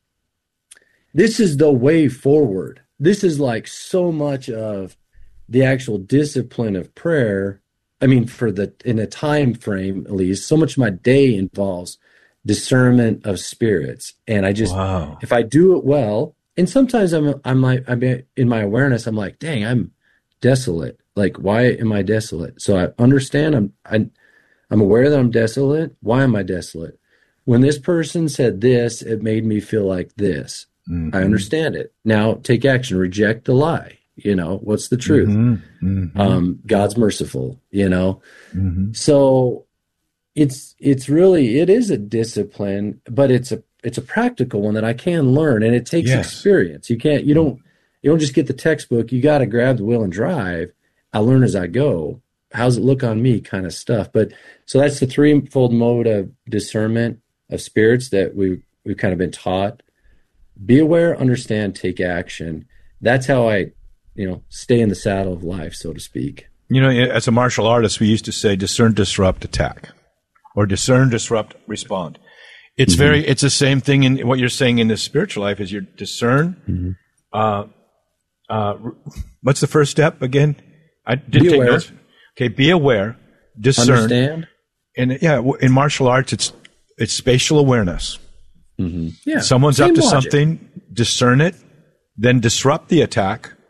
this is the way forward. This is like so much of the actual discipline of prayer. I mean, for the in a time frame, at least, so much of my day involves discernment of spirits. And I just, wow. if I do it well, and sometimes I'm, I'm like, I'm in my awareness, I'm like, dang, I'm desolate. Like, why am I desolate? So I understand I'm, I, I'm aware that I'm desolate. Why am I desolate? When this person said this, it made me feel like this. Mm-hmm. I understand it. Now take action, reject the lie. You know, what's the truth? Mm-hmm. Mm-hmm. Um, God's merciful, you know? Mm-hmm. So it's, it's really, it is a discipline, but it's a, it's a practical one that I can learn, and it takes yes. experience. You can't, you don't, you don't just get the textbook. You got to grab the wheel and drive. I learn as I go. How's it look on me kind of stuff. But so that's the threefold mode of discernment of spirits that we, we've kind of been taught. Be aware, understand, take action. That's how I, you know, stay in the saddle of life, so to speak. You know, as a martial artist, we used to say discern, disrupt, attack, or discern, disrupt, respond. It's mm-hmm. very, it's the same thing in what you're saying in the spiritual life is you discern. Mm-hmm. Uh, uh, what's the first step again? I did be take aware. notes. Okay. Be aware, discern. Understand. And yeah, in martial arts, it's, it's spatial awareness. Mm-hmm. Yeah. Someone's same up to logic. something, discern it, then disrupt the attack,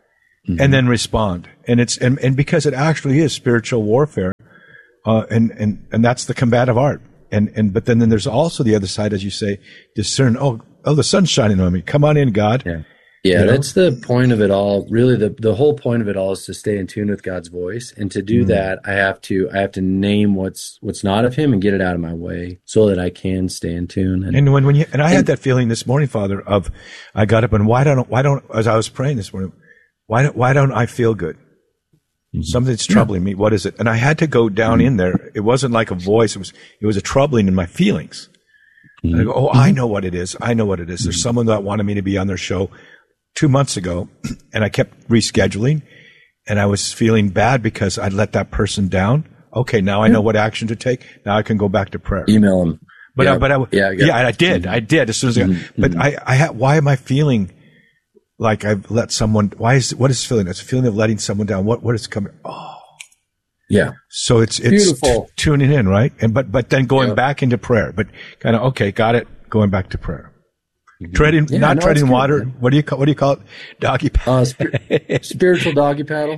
mm-hmm. and then respond. And it's and, and because it actually is spiritual warfare, uh, and and and that's the combative art. And and but then, then there's also the other side, as you say, discern. Oh, oh, the sun's shining on me. Come on in, God. Yeah. Yeah, you know? That's the point of it all. Really, the the whole point of it all is to stay in tune with God's voice, and to do mm-hmm. that, I have to I have to name what's what's not of Him and get it out of my way, so that I can stay in tune. And, and when when you and I and, had that feeling this morning, Father, of I got up and why don't why don't as I was praying this morning, why don't why don't I feel good? Mm-hmm. Something's troubling yeah. me. What is it? And I had to go down mm-hmm. in there. It wasn't like a voice. It was it was a troubling in my feelings. Mm-hmm. And I go, oh, mm-hmm. I know what it is. I know what it is. Mm-hmm. There's someone that wanted me to be on their show two months ago, and I kept rescheduling, and I was feeling bad because I'd let that person down. Okay, now I know what action to take. Now I can go back to prayer. Email them. But yeah, I, but I, yeah, I yeah, I did. I did as soon as I got, mm-hmm. but I, I had, why am I feeling like I've let someone, why is, what is this feeling? It's a feeling of letting someone down. What, what is coming? Oh. Yeah. So it's, it's beautiful. T- tuning in, right? And, but, but then going yeah. back into prayer, but kind of, okay, got it. Going back to prayer. Treading, yeah, not no, treading water. Good, what do you call? What do you call it? Doggy paddle. Uh, sp- spiritual doggy paddle.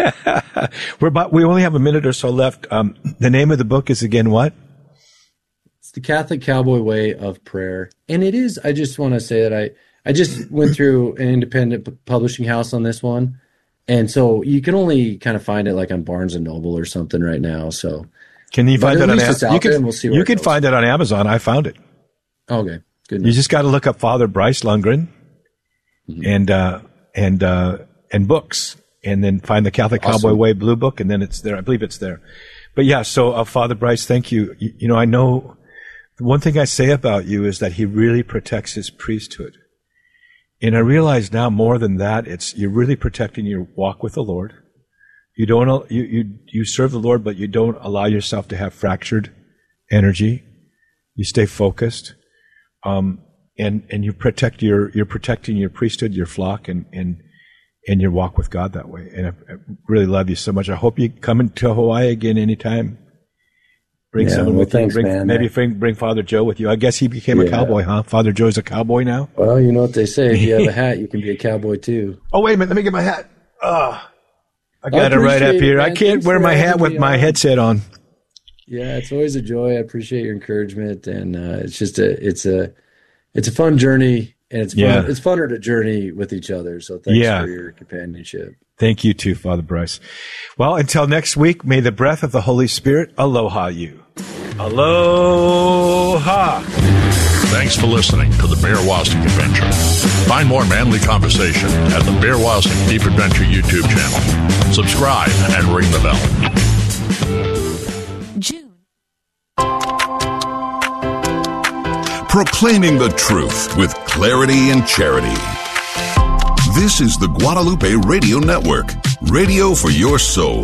We're about. We only have a minute or so left. Um, the name of the book is again what? It's the Catholic Cowboy Way of Prayer, and it is. I just want to say that I I just went through an independent p- publishing house on this one, and so you can only kind of find it like on Barnes and Noble or something right now. So can you find that on Amazon? You can. We'll see you can find it on Amazon. I found it. Okay. Good you just got to look up Father Bryce Lundgren mm-hmm. and, uh, and, uh, and books, and then find the Catholic awesome. Cowboy Way Blue Book, and then it's there. I believe it's there. But yeah, so, uh, Father Bryce, thank you. you. You know, I know one thing I say about you is that he really protects his priesthood. And I realize now more than that, it's, you're really protecting your walk with the Lord. You don't, you, you, you serve the Lord, but you don't allow yourself to have fractured energy. You stay focused. Um, and, and you protect your, you're protecting your priesthood, your flock, and, and, and your walk with God that way. And I, I really love you so much. I hope you come into Hawaii again anytime. Bring yeah, someone well, with thanks, you. Bring, man. maybe bring, bring Father Joe with you. I guess he became yeah. a cowboy, huh? Father Joe's a cowboy now? Well, you know what they say. If you have a hat, you can be a cowboy too. Oh, wait a minute. Let me get my hat. Oh, I got I it right up here. It, I can't wear my hat with my headset on. Yeah, it's always a joy. I appreciate your encouragement, and uh, it's just a it's a it's a fun journey, and it's fun, yeah. it's funner to journey with each other. So thanks yeah. for your companionship. Thank you too, Father Bryce. Well, until next week, may the breath of the Holy Spirit aloha you. Aloha. Thanks for listening to the Bear Wozniak Adventure. Find more manly conversation at the Bear Wozniak Deep Adventure YouTube channel. Subscribe and ring the bell. Proclaiming the truth with clarity and charity. This is the Guadalupe Radio Network, radio for your soul.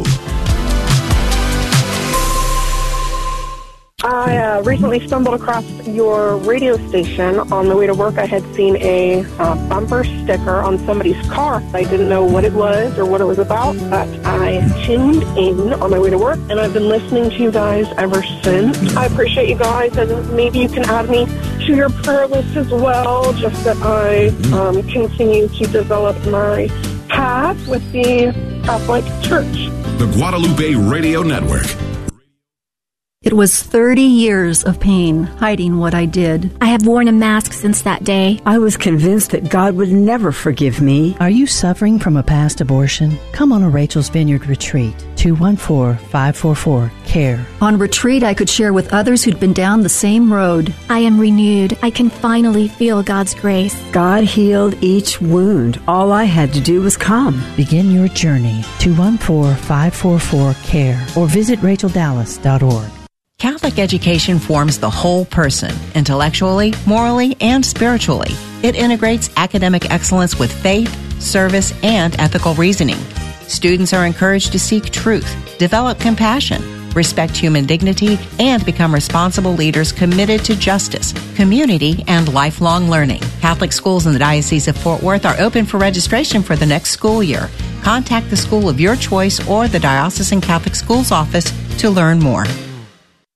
I uh, recently stumbled across your radio station. On the way to work, I had seen a uh, bumper sticker on somebody's car. I didn't know what it was or what it was about, but I tuned in on my way to work, and I've been listening to you guys ever since. I appreciate you guys, and maybe you can add me to your prayer list as well, just that I um, continue to develop my path with the Catholic Church. The Guadalupe Radio Network. It was thirty years of pain hiding what I did. I have worn a mask since that day. I was convinced that God would never forgive me. Are you suffering from a past abortion? Come on a Rachel's Vineyard retreat. two one four, five four four, C A R E. On retreat, I could share with others who'd been down the same road. I am renewed. I can finally feel God's grace. God healed each wound. All I had to do was come. Begin your journey. two one four, five four four, C A R E or visit rachel dallas dot org. Catholic education forms the whole person, intellectually, morally, and spiritually. It integrates academic excellence with faith, service, and ethical reasoning. Students are encouraged to seek truth, develop compassion, respect human dignity, and become responsible leaders committed to justice, community, and lifelong learning. Catholic schools in the Diocese of Fort Worth are open for registration for the next school year. Contact the school of your choice or the Diocesan Catholic Schools office to learn more.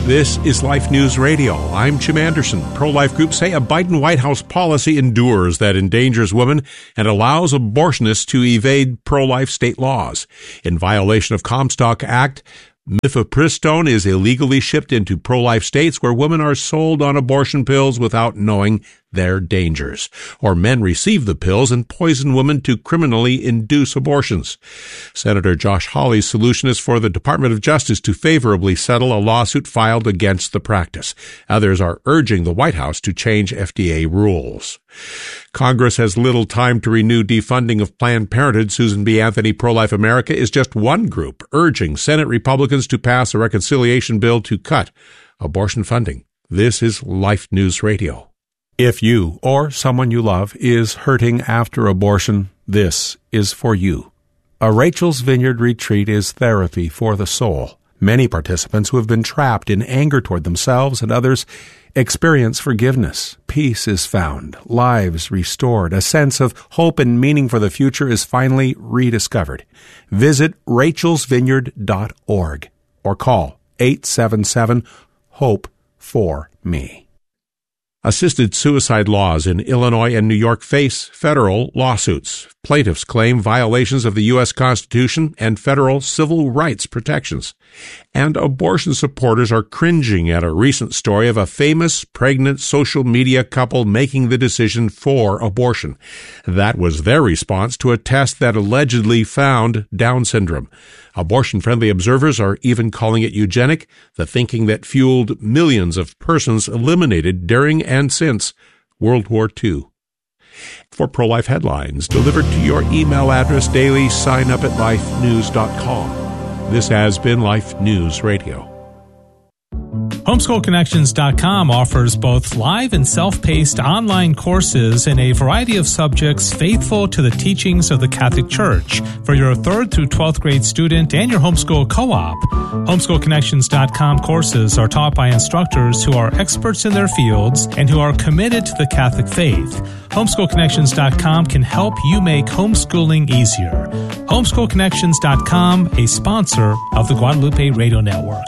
This is Life News Radio. I'm Jim Anderson. Pro-life groups say a Biden White House policy endures that endangers women and allows abortionists to evade pro-life state laws. In violation of Comstock Act, mifepristone is illegally shipped into pro-life states where women are sold on abortion pills without knowing their dangers. Or men receive the pills and poison women to criminally induce abortions. Senator Josh Hawley's solution is for the Department of Justice to favorably settle a lawsuit filed against the practice. Others are urging the White House to change F D A rules. Congress has little time to renew defunding of Planned Parenthood. Susan B. Anthony, Pro-Life America, is just one group urging Senate Republicans to pass a reconciliation bill to cut abortion funding. This is Life News Radio. If you or someone you love is hurting after abortion, this is for you. A Rachel's Vineyard retreat is therapy for the soul. Many participants who have been trapped in anger toward themselves and others experience forgiveness. Peace is found, lives restored, a sense of hope and meaning for the future is finally rediscovered. Visit rachels vineyard dot org or call eight seven seven HOPE for me. Assisted suicide laws in Illinois and New York face federal lawsuits. Plaintiffs claim violations of the U S Constitution and federal civil rights protections. And abortion supporters are cringing at a recent story of a famous pregnant social media couple making the decision for abortion. That was their response to a test that allegedly found Down syndrome. Abortion-friendly observers are even calling it eugenic, the thinking that fueled millions of persons eliminated during and since World War Two. For pro-life headlines delivered to your email address daily, sign up at life news dot com. This has been Life News Radio. homeschool connections dot com offers both live and self-paced online courses in a variety of subjects faithful to the teachings of the Catholic Church for your third through twelfth grade student and your homeschool co-op. homeschool connections dot com courses are taught by instructors who are experts in their fields and who are committed to the Catholic faith. homeschool connections dot com can help you make homeschooling easier. homeschool connections dot com, a sponsor of the Guadalupe Radio Network.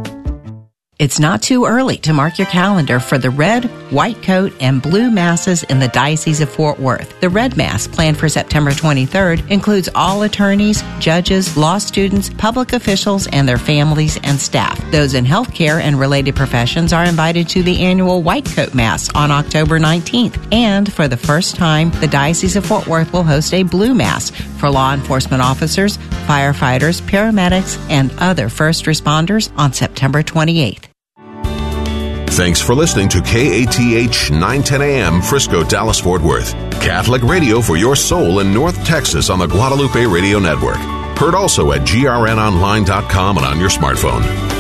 It's not too early to mark your calendar for the red, white coat, and blue masses in the Diocese of Fort Worth. The red mass, planned for September twenty-third, includes all attorneys, judges, law students, public officials, and their families and staff. Those in healthcare and related professions are invited to the annual white coat mass on October nineteenth. And for the first time, the Diocese of Fort Worth will host a blue mass for law enforcement officers, firefighters, paramedics, and other first responders on September twenty-eighth. Thanks for listening to K A T H nine ten A M Frisco, Dallas, Fort Worth. Catholic radio for your soul in North Texas on the Guadalupe Radio Network. Heard also at G R N online dot com and on your smartphone.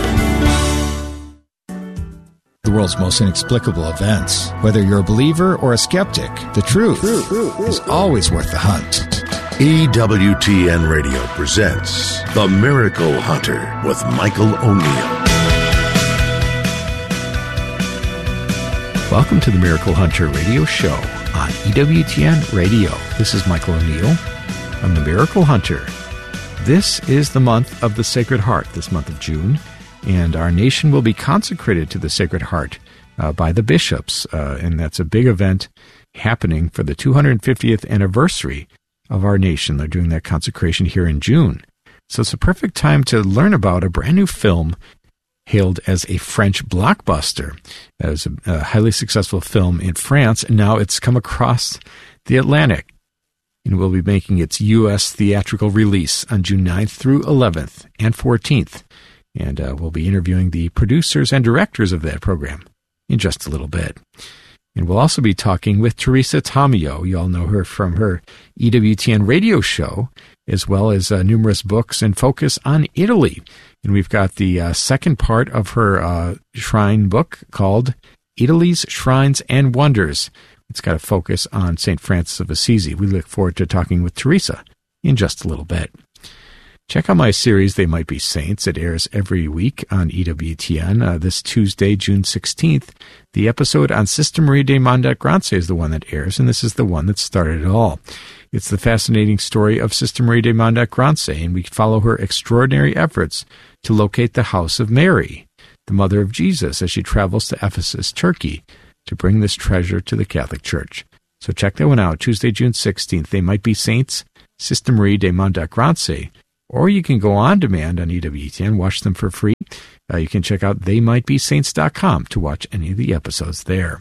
The world's most inexplicable events. Whether you're a believer or a skeptic, the truth is always worth the hunt. E W T N Radio presents The Miracle Hunter with Michael O'Neill. Welcome to the Miracle Hunter Radio Show on E W T N Radio. This is Michael O'Neill. I'm the Miracle Hunter. This is the month of the Sacred Heart, this month of June, and our nation will be consecrated to the Sacred Heart uh, by the bishops, uh, and that's a big event happening for the two hundred fiftieth anniversary of our nation. They're doing that consecration here in June. So it's a perfect time to learn about a brand new film hailed as a French blockbuster. It was a, a highly successful film in France, and now it's come across the Atlantic and will be making its U S theatrical release on June ninth through eleventh and fourteenth. And uh, we'll be interviewing the producers and directors of that program in just a little bit. And we'll also be talking with Teresa Tomeo. You all know her from her E W T N radio show, as well as uh, numerous books and focus on Italy. And we've got the uh, second part of her uh, shrine book called Italy's Shrines and Wonders. It's got a focus on Saint Francis of Assisi. We look forward to talking with Teresa in just a little bit. Check out my series, They Might Be Saints. It airs every week on E W T N. Uh, this Tuesday, June sixteenth, the episode on Sister Maria de Mondat Grance is the one that airs, and this is the one that started it all. It's the fascinating story of Sister Maria de Mondat Grance, and we follow her extraordinary efforts to locate the House of Mary. the mother of Jesus, as she travels to Ephesus, Turkey, to bring this treasure to the Catholic Church. So check that one out, Tuesday, June sixteenth. They Might Be Saints, Sister Marie de Montgrance. Or you can go on demand on E W T N, watch them for free. Uh, you can check out they might be saints dot com to watch any of the episodes there.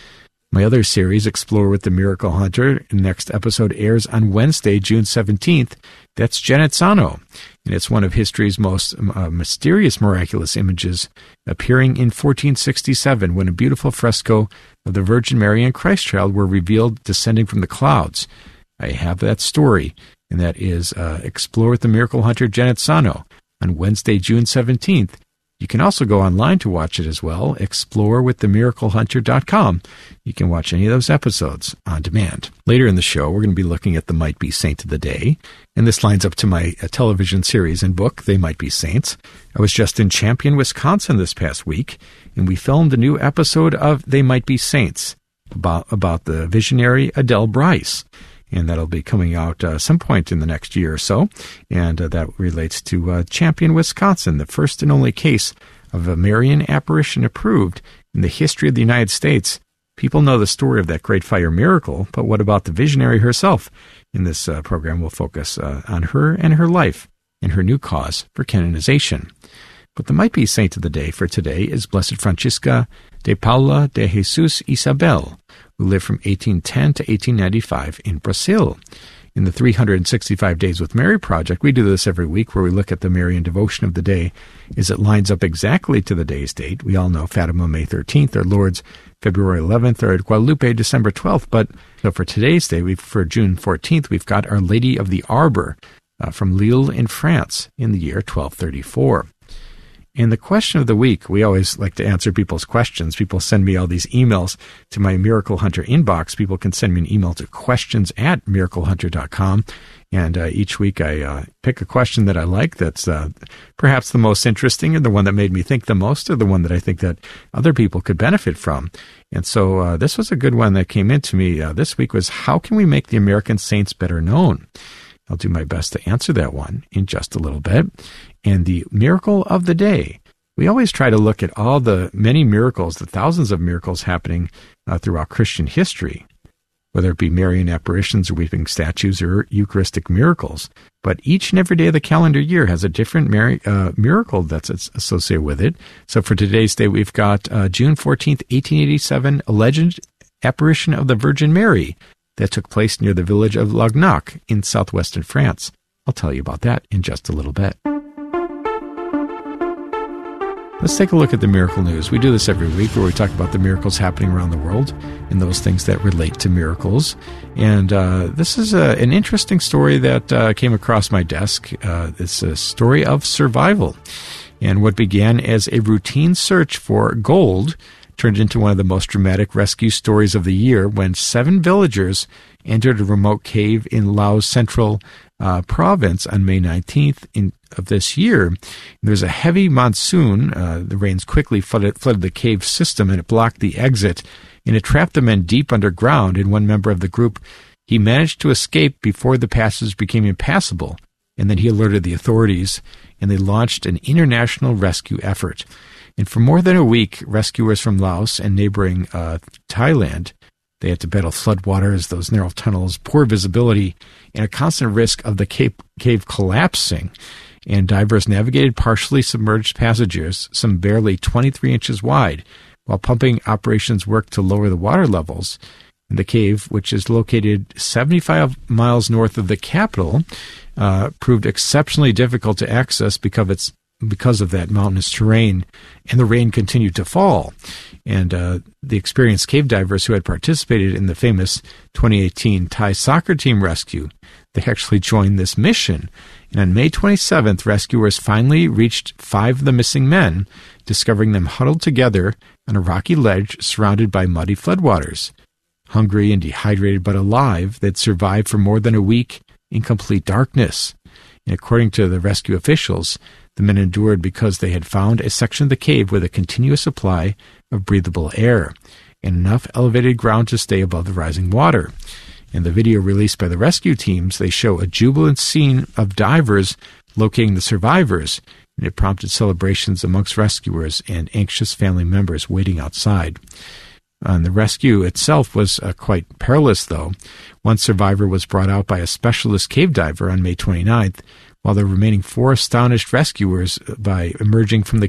My other series, Explore with the Miracle Hunter, next episode airs on Wednesday, June seventeenth. That's Genazzano, and it's one of history's most uh, mysterious miraculous images, appearing in fourteen sixty-seven when a beautiful fresco of the Virgin Mary and Christ Child were revealed descending from the clouds. I have that story, and that is uh, Explore with the Miracle Hunter Genazzano on Wednesday, June seventeenth. You can also go online to watch it as well, explore with the miracle hunter dot com. You can watch any of those episodes on demand. Later in the show, we're going to be looking at the Might Be Saint of the Day, and this lines up to my uh, television series and book, They Might Be Saints. I was just in Champion, Wisconsin this past week, and we filmed a new episode of They Might Be Saints about, about the visionary Adele Bryce. And that'll be coming out uh, some point in the next year or so. And uh, that relates to uh, Champion, Wisconsin, the first and only case of a Marian apparition approved in the history of the United States. People know the story of that Great Fire miracle, but what about the visionary herself? In this uh, program, we'll focus uh, on her and her life and her new cause for canonization. But the Might Be Saint of the Day for today is Blessed Francisca de Paula de Jesus Isabel, who lived from eighteen ten to eighteen ninety-five in Brazil. In the three hundred sixty-five Days with Mary project, we do this every week where we look at the Marian devotion of the day as it lines up exactly to the day's date. We all know Fatima, May thirteenth, our Lord's February eleventh, or Guadalupe, December twelfth. But so for today's day, we've, for June fourteenth, we've got Our Lady of the Arbor uh, from Lille in France in the year twelve thirty-four. And the question of the week, we always like to answer people's questions. People send me all these emails to my Miracle Hunter inbox. People can send me an email to questions at miracle hunter dot com. And uh, each week I uh, pick a question that I like that's uh, perhaps the most interesting, or the one that made me think the most, or the one that I think that other people could benefit from. And so uh, this was a good one that came into me uh, this week was, how can we make the American saints better known? I'll do my best to answer that one in just a little bit. And the miracle of the day, we always try to look at all the many miracles, the thousands of miracles happening uh, throughout Christian history, whether it be Marian apparitions or weeping statues or Eucharistic miracles. But each and every day of the calendar year has a different Mary, uh, miracle that's associated with it. So for today's day, we've got uh, June fourteenth, eighteen eighty-seven, alleged apparition of the Virgin Mary that took place near the village of Lognac in southwestern France. I'll tell you about that in just a little bit. Let's take a look at the miracle news. We do this every week where we talk about the miracles happening around the world and those things that relate to miracles. And uh, this is a, an interesting story that uh, came across my desk. Uh, it's a story of survival. And what began as a routine search for gold turned into one of the most dramatic rescue stories of the year when seven villagers entered a remote cave in Laos Central uh, province on May nineteenth in, of this year. There's a heavy monsoon. Uh, the rains quickly flooded, flooded the cave system, and it blocked the exit, and it trapped the men deep underground. And one member of the group, he managed to escape before the passage became impassable, and then he alerted the authorities, and they launched an international rescue effort. And for more than a week, rescuers from Laos and neighboring uh, Thailand, they had to battle floodwaters, those narrow tunnels, poor visibility, and a constant risk of the cave, cave collapsing. And divers navigated partially submerged passages, some barely twenty-three inches wide, while pumping operations worked to lower the water levels. And the cave, which is located seventy-five miles north of the capital, uh, proved exceptionally difficult to access because of its because of that mountainous terrain, and the rain continued to fall. And uh, the experienced cave divers who had participated in the famous twenty eighteen Thai soccer team rescue, they actually joined this mission. And on May twenty-seventh, rescuers finally reached five of the missing men, discovering them huddled together on a rocky ledge surrounded by muddy floodwaters. Hungry and dehydrated but alive, they'd survived for more than a week in complete darkness. And according to the rescue officials, the men endured because they had found a section of the cave with a continuous supply of breathable air and enough elevated ground to stay above the rising water. In the video released by the rescue teams, they show a jubilant scene of divers locating the survivors. and it prompted celebrations amongst rescuers and anxious family members waiting outside. And the rescue itself was uh, quite perilous, though. One survivor was brought out by a specialist cave diver on May twenty-ninth, while the remaining four astonished rescuers, by emerging from the